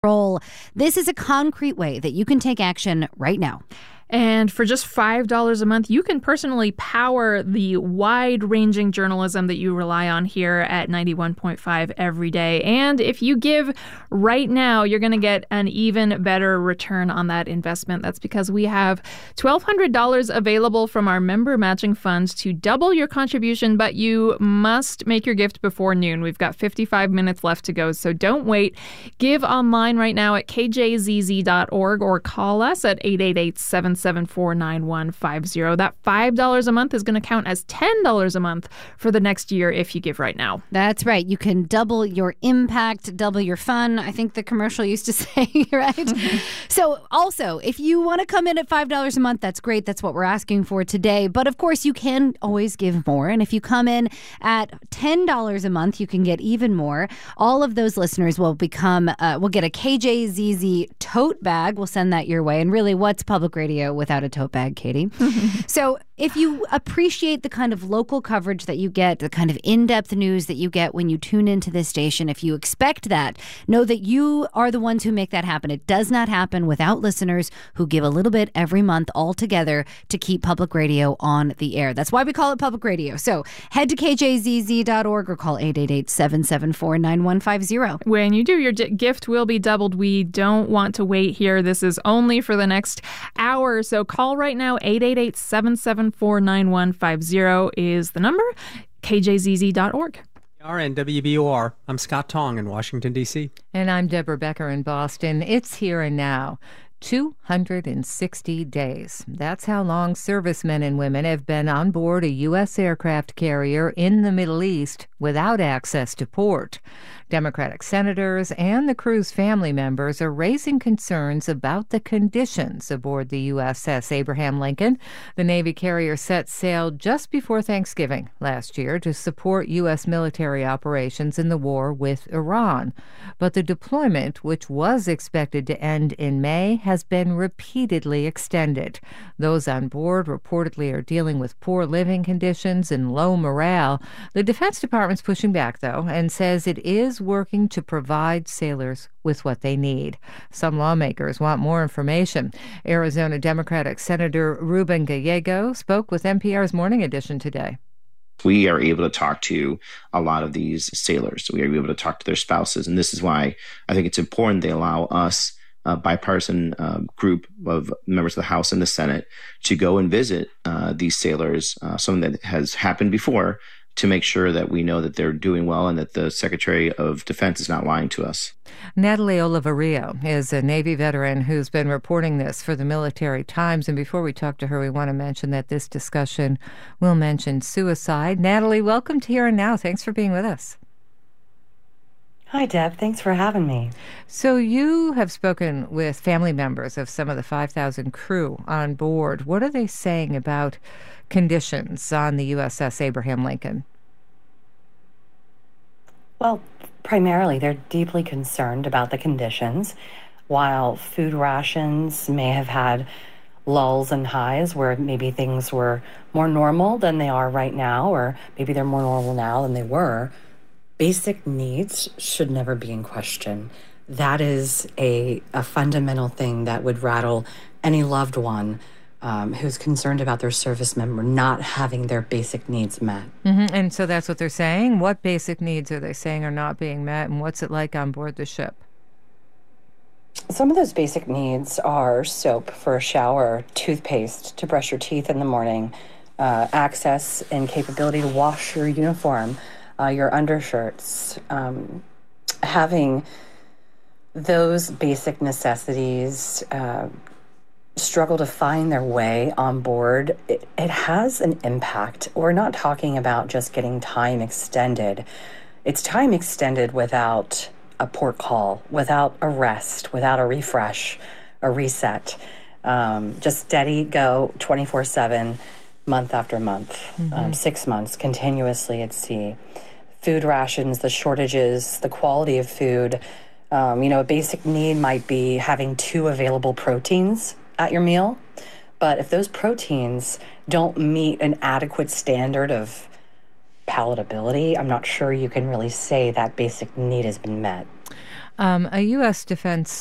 This is a concrete way that you can take action right now. And for just $5 a month, you can personally power the wide-ranging journalism that you rely on here at 91.5 every day. And if you give right now, you're going to get an even better return on that investment. That's because we have $1,200 available from our member matching funds to double your contribution, but you must make your gift before noon. We've got 55 minutes left to go, so don't wait. Give online right now at kjzz.org or call us at 888-774-9150. That $5 a month is going to count as $10 a month for the next year if you give right now. That's right. You can double your impact, double your fun. I think the commercial used to say, right? So also, if you want to come in at $5 a month, that's great. That's what we're asking for today. But of course, you can always give more. And if you come in at $10 a month, you can get even more. All of those listeners will become, will get a KJZZ tote bag. We'll send that your way. And really, what's public radio without a tote bag, Katie? So if you appreciate the kind of local coverage that you get, the kind of in-depth news that you get when you tune into this station, if you expect that, know that you are the ones who make that happen. It does not happen without listeners who give a little bit every month all together to keep public radio on the air. That's why we call it public radio. So head to kjzz.org or call 888-774-9150. When you do, your gift will be doubled. We don't want to wait here. This is only for the next hour. So call right now. 888-774-9150 is the number. kjzz.org. And WBOR. I'm Scott Tong in Washington, D.C. And I'm Deborah Becker in Boston. It's here and now. 260 days. That's how long servicemen and women have been on board a U.S. aircraft carrier in the Middle East without access to port. Democratic senators and the crew's family members are raising concerns about the conditions aboard the USS Abraham Lincoln. The Navy carrier set sail just before Thanksgiving last year to support U.S. military operations in the war with Iran. But the deployment, which was expected to end in May, has been repeatedly extended. Those on board reportedly are dealing with poor living conditions and low morale. The Defense Department's pushing back, though, and says it is working to provide sailors with what they need. Some lawmakers want more information. Arizona Democratic Senator Ruben Gallego spoke with NPR's Morning Edition today. We are able to talk to a lot of these sailors. We are able to talk to their spouses. And this is why I think it's important they allow us, a bipartisan group of members of the House and the Senate, to go and visit these sailors, something that has happened before, to make sure that we know that they're doing well and that the Secretary of Defense is not lying to us. Natalie Olivario is a Navy veteran who's been reporting this for the Military Times. And before we talk to her, we want to mention that this discussion will mention suicide. Natalie, welcome to Here and Now. Thanks for being with us. Hi, Deb. Thanks for having me. So you have spoken with family members of some of the 5,000 crew on board. What are they saying about conditions on the USS Abraham Lincoln? Well, primarily, they're deeply concerned about the conditions. While food rations may have had lulls and highs where maybe things were more normal than they are right now, or maybe they're more normal now than they were, basic needs should never be in question. That is a fundamental thing that would rattle any loved one who's concerned about their service member not having their basic needs met. Mm-hmm. And so that's what they're saying. What basic needs are they saying are not being met, and what's it like on board the ship? Some of those basic needs are soap for a shower, toothpaste to brush your teeth in the morning, access and capability to wash your uniform, your undershirts. Having those basic necessities struggle to find their way on board, it has an impact. We're not talking about just getting time extended. It's time extended without a port call, without a rest, without a refresh, a reset. Just steady go 24/7, month after month, 6 months continuously at sea. Food rations, the shortages, the quality of food. A basic need might be having 2 available proteins at your meal. But if those proteins don't meet an adequate standard of palatability, I'm not sure you can really say that basic need has been met. A U.S. defense